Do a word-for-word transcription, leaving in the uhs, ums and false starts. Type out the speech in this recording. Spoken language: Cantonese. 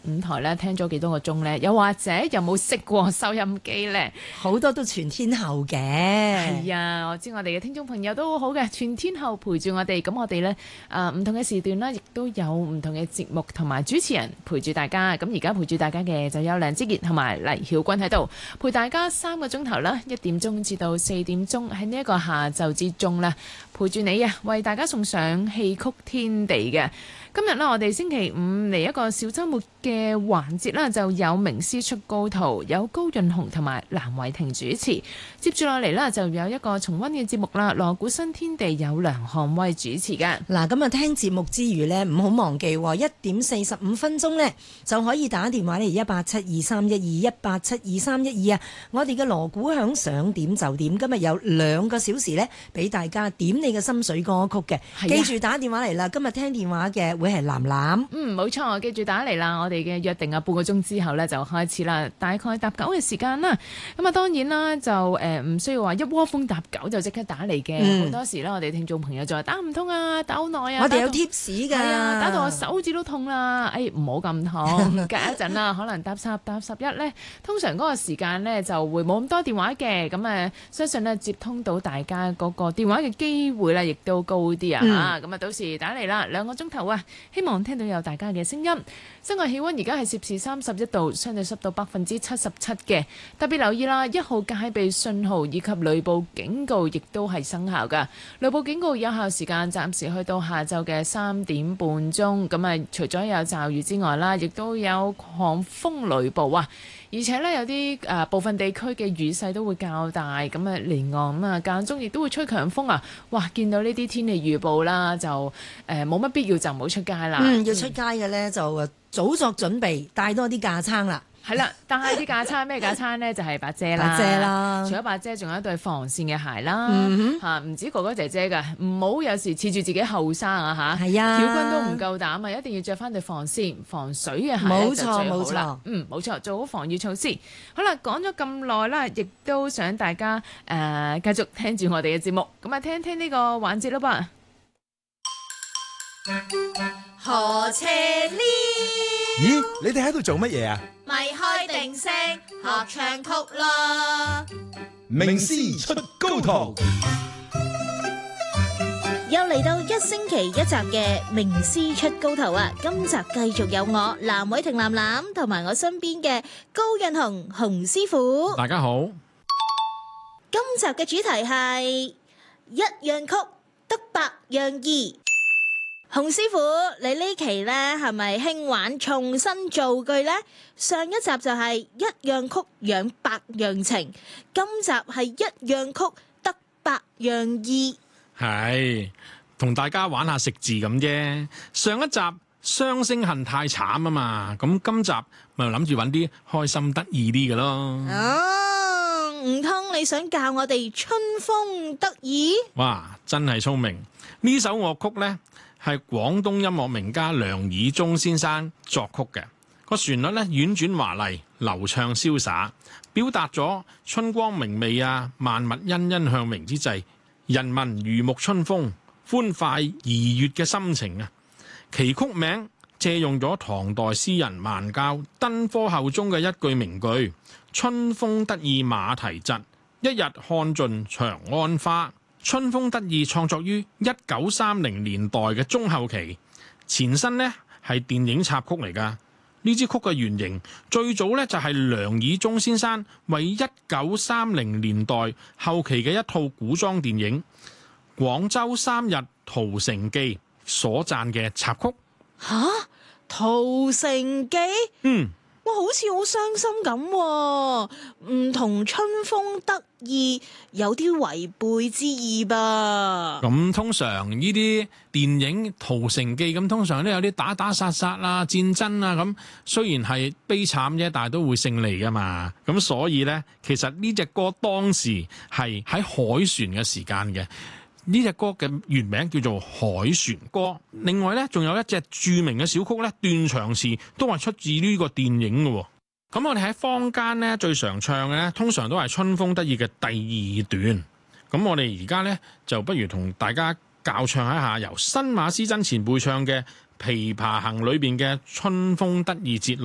五台咧聽咗幾多個鐘咧？又或者有冇熄過收音機咧？ 好多都全天候嘅。 係啊，我知我哋嘅聽眾朋友都好好嘅，全天候陪住我哋。咁我哋咧誒唔同嘅時段啦，亦都有唔同嘅節目同埋主持人陪住大家。咁而家陪住大家嘅就有梁之傑同埋黎曉君喺度，陪大家三個鐘頭啦，一點鐘至到四點鐘喺呢一個下晝之中咧，陪住你啊，為大家送上戲曲天地嘅。今日呢，我哋星期五嚟一個小週末嘅環節啦，就有名師出高徒，有高潤鴻同埋藍偉霆主持。接住落嚟啦，就有一個重溫嘅節目啦，鑼鼓新天地有梁漢威主持嘅。 嗱，咁啊聽節目之餘呢，唔好忘記一點四十五分鐘呢，就可以打電話嚟一八七二三一二一八七二三一二啊！我哋嘅鑼鼓響想點就點，今日有兩個小時呢，俾大家點你嘅心水歌曲嘅， 啊、 記住打電話嚟啦！今日聽電話嘅會係藍藍。 嗯，冇錯，記住打嚟啦！我哋嘅約定啊，半個鐘之後呢就開始啦，大概搭九嘅時間啦。咁啊，當然啦，就誒唔、呃、需要話一窩蜂搭九就即刻打嚟嘅。好、嗯、多時呢，我哋聽眾朋友就話打唔通啊，打好耐啊。 我哋有貼士㗎， 打到我手指都痛啦。誒唔好咁痛，隔一陣啦，可能搭十搭十一呢，通常嗰個時間呢就會冇咁多電話嘅。咁誒，相信呢，接通到大家嗰個電話嘅機會呢，亦都高啲啊。咁、嗯、啊，到時打嚟啦，兩個鐘頭啊，希望聽到有大家嘅聲音。室外氣溫而家係攝氏三十一度，相對濕度百分之七十七嘅。特別留意啦，一號戒備信號以及雷暴警告亦都係生效㗎。雷暴警告有效時間暫時去到下晝嘅三點半鐘。咁啊，除咗有驟雨之外啦，亦都有狂風雷暴啊！而且呢，有啲誒、呃、部分地區嘅雨勢都會較大，咁啊離岸咁啊間中亦都會吹強風啊！哇，見到呢啲天氣預報啦，就誒冇乜必要就唔好出街啦。 嗯，要出街嘅呢，就誒早作準備，帶多啲架撐啦。 係啦，帶啲架撐咩架撐呢？就係、是、把遮啦， 把遮啦。除咗把遮，仲有一對防線嘅鞋啦。嚇、 嗯， 唔止哥哥姐姐㗎，唔好有時恃住自己後生啊嚇。 係啊， 曉君都唔夠膽啊，一定要着翻對防線、防水嘅鞋冇錯就最好冇啦。嗯，冇錯，做好防禦措施。好啦，講咗咁耐啦，亦都想大家誒、呃、繼續聽住我哋嘅節目，咁啊聽聽呢個環節啦噃。 何車呢？ 咦，你哋喺度做乜嘢啊？ 咪開定聲學唱曲咯！ 名師出高徒， 又嚟到一星期一集嘅名師出高徒啊！今集繼續有我藍偉霆藍藍同埋我身邊嘅高潤鴻洪師傅。 大家好， 今集嘅主題係一樣曲得百樣意。洪師傅，你呢期呢係咪興玩重新造句呢？上一集就係一樣曲養百樣情，今集係一樣曲得百樣意。 係同大家玩下食字咁啫。上一集雙星恨太慘啊嘛，咁今集咪諗住揾啲開心得意啲嘅咯。 哦，唔通你想教我哋春風得意？ 哇，真係聰明！呢首樂曲呢，係廣東音樂名家梁以忠先生作曲嘅，個旋律咧婉轉華麗、流暢瀟灑，表達咗春光明媚啊、萬物欣欣向榮之際，人民如沐春風、歡快怡悅嘅心情啊！其曲名借用咗唐代詩人萬郊《登科後》中嘅一句名句：春風得意馬蹄疾，一日看盡長安花。春風得意創作於一九三零年代嘅中後期，前身呢係電影插曲嚟㗎。呢支曲嘅原型最早呢就係梁以忠先生為一九三零年代後期嘅一套古裝電影《廣州三日屠城記》所撰嘅插曲。 吓，屠城記？ 嗯。 哇，好似好傷心咁，唔同春風得意有啲違背之意吧？ 咁通常呢啲電影屠城記咁，通常都有啲打打殺殺啊、戰爭啊咁，雖然係悲慘啫，但係都會勝利噶嘛。咁所以呢，其實呢隻歌當時係喺海船嘅時間嘅。呢隻歌嘅原名叫做《海船歌》，另外呢，仲有一隻著名嘅小曲呢，斷腸詞都係出自呢個電影嘅。咁我哋喺坊間呢，最常唱嘅呢，通常都係《春風得意》嘅第二段。咁我哋而家呢，就不如同大家教唱一下由新馬師曾前輩唱嘅《琵琶行》裏邊嘅《春風得意》節。